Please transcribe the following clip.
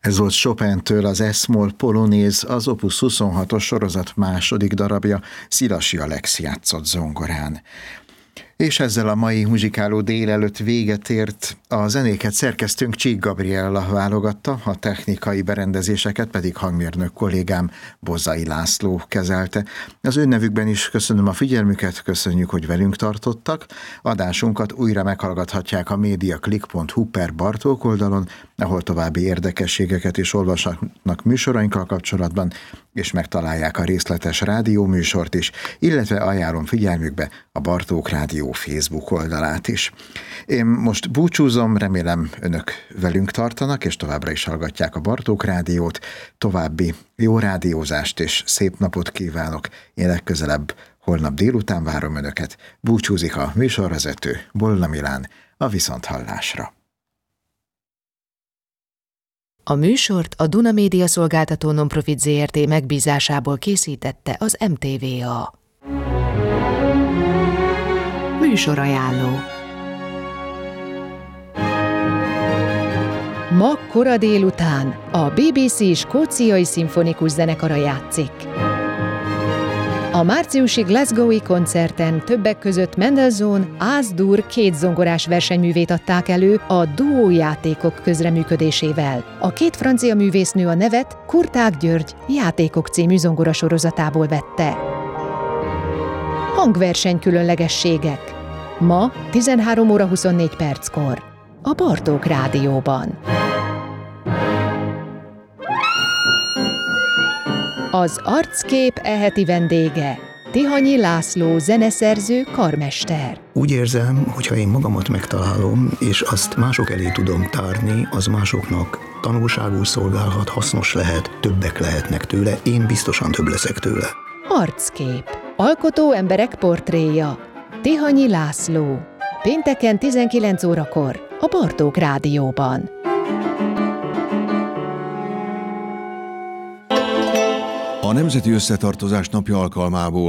Ez volt Chopintől az S-moll polonéz, az Opus 26-os sorozat második darabja, Szilasi Alex játszott zongorán. És ezzel a mai muzsikáló délelőtt véget ért. A zenéket szerkesztőnk Csík Gabriella válogatta, a technikai berendezéseket pedig hangmérnök kollégám Bozai László kezelte. Az ő nevükben is köszönöm a figyelmüket, köszönjük, hogy velünk tartottak. Adásunkat újra meghallgathatják a mediaclick.hu/Bartók oldalon, ahol további érdekességeket is olvashatnak műsorainkkal kapcsolatban, és megtalálják a részletes rádióműsort is, illetve ajánlom figyelmükbe a Bartók Rádió Facebook oldalát is. Én most búcsúzom, remélem önök velünk tartanak, és továbbra is hallgatják a Bartók Rádiót. További jó rádiózást és szép napot kívánok. Én legközelebb holnap délután várom önöket. Búcsúzik a műsorvezető Bolla Milán, a viszonthallásra. A műsort a Duna Média Szolgáltató Nonprofit Zrt. Megbízásából készítette az MTVA. Műsorajánló. Ma kora délután a BBC Skóciai Szimfonikus Zenekara játszik. A márciusi Glasgowi koncerten többek között Mendelssohn Ás-Dur két zongorás versenyművét adták elő a duójátékok közreműködésével. A két francia művésznő a nevet Kurtág György Játékok című zongorasorozatából vette. Hangverseny különlegességek. Ma 13 óra 24 perckor a Bartók Rádióban. Az arckép heti vendége Tihanyi László zeneszerző, karmester. Úgy érzem, hogyha én magamat megtalálom, és azt mások elé tudom tárni, az másoknak tanulságul szolgálhat, hasznos lehet, többek lehetnek tőle, én biztosan több leszek tőle. Arckép. Alkotó emberek portréja. Tihanyi László. Pénteken 19 órakor a Bartók Rádióban. A Nemzeti Összetartozás napja alkalmából